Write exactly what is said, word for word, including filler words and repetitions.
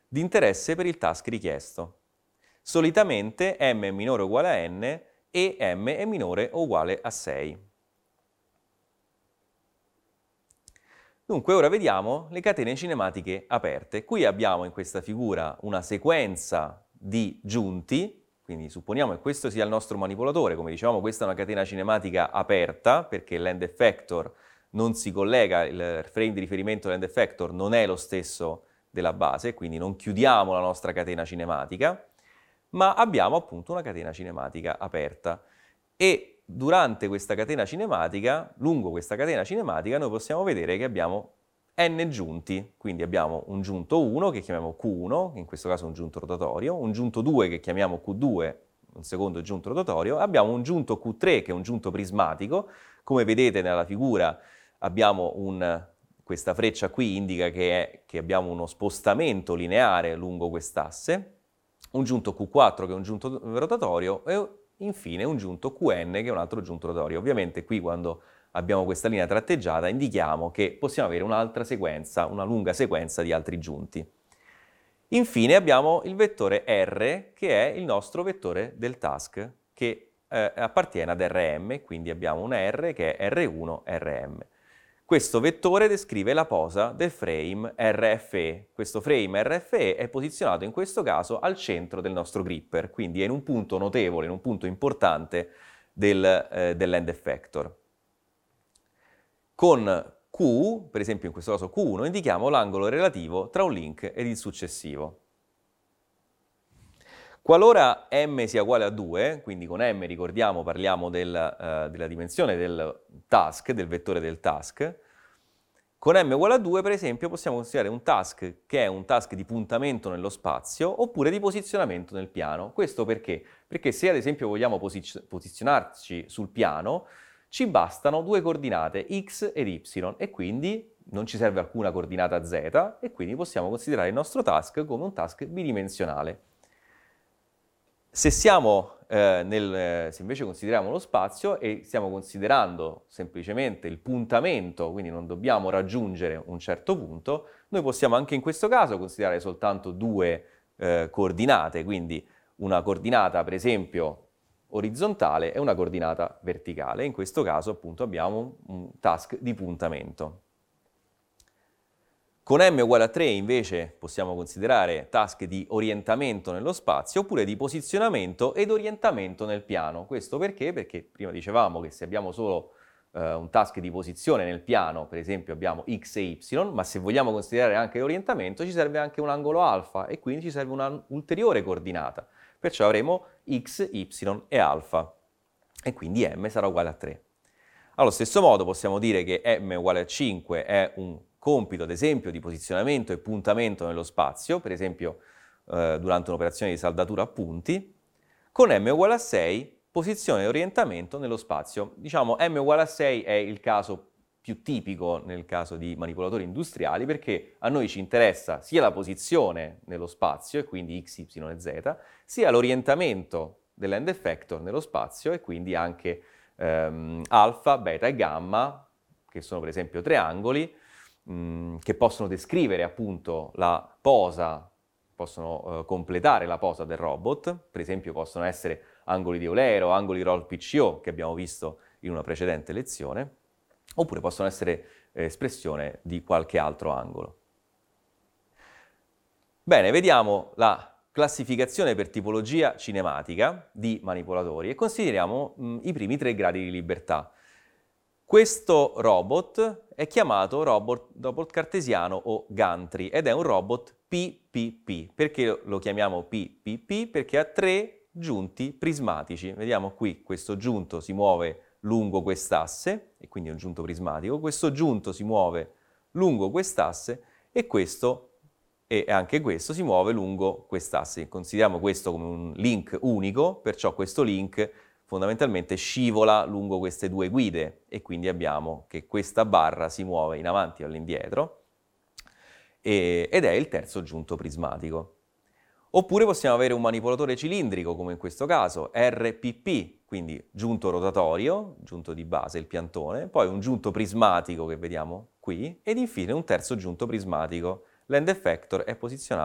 di interesse per il task richiesto. Solitamente m è minore o uguale a n e m è minore o uguale a sei. Dunque ora vediamo le catene cinematiche aperte. Qui abbiamo in questa figura una sequenza di giunti, quindi supponiamo che questo sia il nostro manipolatore. Come dicevamo, questa è una catena cinematica aperta perché l'end effector non si collega, il frame di riferimento dell'end effector non è lo stesso della base, quindi non chiudiamo la nostra catena cinematica, ma abbiamo appunto una catena cinematica aperta. E durante questa catena cinematica, lungo questa catena cinematica, noi possiamo vedere che abbiamo n giunti, quindi abbiamo un giunto uno che chiamiamo Q uno, che in questo caso è un giunto rotatorio, un giunto due che chiamiamo Q due, un secondo giunto rotatorio, abbiamo un giunto Q tre che è un giunto prismatico. Come vedete nella figura abbiamo un, questa freccia qui indica che, è, che abbiamo uno spostamento lineare lungo quest'asse, un giunto Q quattro che è un giunto rotatorio e infine un giunto Q N che è un altro giunto rotatorio. Ovviamente qui quando abbiamo questa linea tratteggiata indichiamo che possiamo avere un'altra sequenza, una lunga sequenza di altri giunti. Infine abbiamo il vettore R che è il nostro vettore del task che eh, appartiene ad R M, quindi abbiamo un R che è R uno R M. Questo vettore descrive la posa del frame R F E. Questo frame R F E è posizionato in questo caso al centro del nostro gripper, quindi è in un punto notevole, in un punto importante del, eh, dell'end effector. Con Q, per esempio in questo caso Q uno, indichiamo l'angolo relativo tra un link ed il successivo. Qualora m sia uguale a due, quindi con m ricordiamo parliamo del, uh, della dimensione del task, del vettore del task, con m uguale a due per esempio possiamo considerare un task che è un task di puntamento nello spazio oppure di posizionamento nel piano. Questo perché? Perché se ad esempio vogliamo posiz- posizionarci sul piano ci bastano due coordinate x ed y e quindi non ci serve alcuna coordinata z e quindi possiamo considerare il nostro task come un task bidimensionale. Se, siamo, eh, nel, se invece consideriamo lo spazio e stiamo considerando semplicemente il puntamento, quindi non dobbiamo raggiungere un certo punto, noi possiamo anche in questo caso considerare soltanto due eh, coordinate, quindi una coordinata per esempio orizzontale e una coordinata verticale. In questo caso appunto abbiamo un task di puntamento. Con m uguale a tre invece possiamo considerare task di orientamento nello spazio oppure di posizionamento ed orientamento nel piano. Questo perché? Perché prima dicevamo che se abbiamo solo eh, un task di posizione nel piano, per esempio abbiamo x e y, ma se vogliamo considerare anche l'orientamento ci serve anche un angolo alfa e quindi ci serve una ulteriore coordinata. Perciò avremo x, y e alfa e quindi m sarà uguale a tre. Allo stesso modo possiamo dire che m uguale a cinque è un compito, ad esempio, di posizionamento e puntamento nello spazio, per esempio eh, durante un'operazione di saldatura a punti, con m uguale a sei, posizione e orientamento nello spazio. Diciamo m uguale a sei è il caso più tipico nel caso di manipolatori industriali, perché a noi ci interessa sia la posizione nello spazio, e quindi x, y e z, sia l'orientamento dell'end effector nello spazio, e quindi anche ehm, alfa, beta e gamma, che sono per esempio triangoli, che possono descrivere appunto la posa, possono uh, completare la posa del robot, per esempio possono essere angoli di Eulero, angoli roll P C O che abbiamo visto in una precedente lezione, oppure possono essere eh, espressione di qualche altro angolo. Bene, vediamo la classificazione per tipologia cinematica di manipolatori e consideriamo mh, i primi tre gradi di libertà. Questo robot è chiamato robot, robot cartesiano o gantry ed è un robot P P P. Perché lo chiamiamo P P P? Perché ha tre giunti prismatici. Vediamo qui, questo giunto si muove lungo quest'asse, e quindi è un giunto prismatico. Questo giunto si muove lungo quest'asse e questo, e anche questo, si muove lungo quest'asse. Consideriamo questo come un link unico, perciò questo link fondamentalmente scivola lungo queste due guide e quindi abbiamo che questa barra si muove in avanti o all'indietro e, ed è il terzo giunto prismatico. Oppure possiamo avere un manipolatore cilindrico come in questo caso, R P P, quindi giunto rotatorio, giunto di base, il piantone, poi un giunto prismatico che vediamo qui ed infine un terzo giunto prismatico. L'end effector è posizionato